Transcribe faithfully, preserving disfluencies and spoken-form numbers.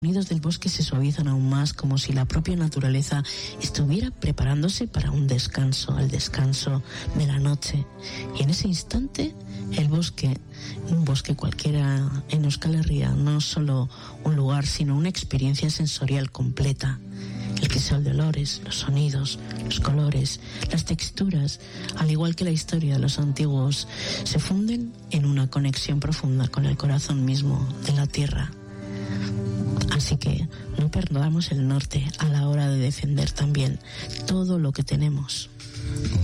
sonidos del bosque se suavizan aún más, como si la propia naturaleza estuviera preparándose para un descanso, el descanso de la noche. Y en ese instante, el bosque, un bosque cualquiera en Euskal Herria, no solo un lugar, sino una experiencia sensorial completa. El crisol de olores, los sonidos, los colores, las texturas, al igual que la historia de los antiguos, se funden en una conexión profunda con el corazón mismo de la tierra. Así que no perdamos el norte a la hora de defender también todo lo que tenemos.